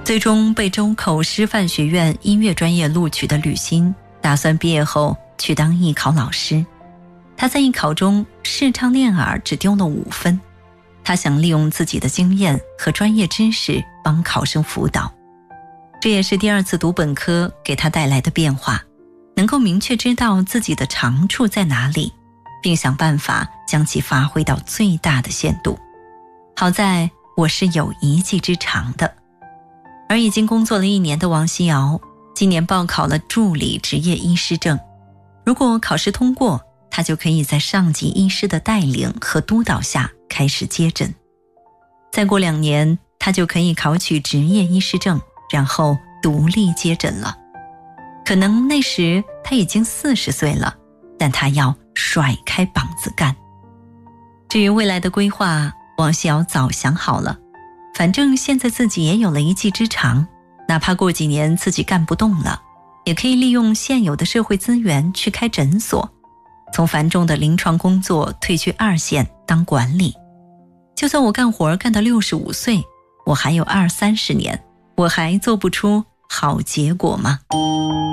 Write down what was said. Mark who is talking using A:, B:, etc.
A: 最终被周口师范学院音乐专业录取的吕欣，打算毕业后去当艺考老师。他在艺考中视唱练耳只丢了5分，他想利用自己的经验和专业知识帮考生辅导。这也是第2次读本科给他带来的变化，能够明确知道自己的长处在哪里，并想办法将其发挥到最大的限度。好在我是有一技之长的。而已经工作了1年的王希瑶，今年报考了助理执业医师证。如果考试通过，他就可以在上级医师的带领和督导下开始接诊。再过2年，他就可以考取执业医师证，然后独立接诊了。可能那时他已经40岁了，但他要甩开膀子干。至于未来的规划，王希瑶早想好了。反正现在自己也有了一技之长，哪怕过几年自己干不动了，也可以利用现有的社会资源去开诊所，从繁重的临床工作退居2线当管理。就算我干活干到65岁，我还有20-30年，我还做不出好结果吗？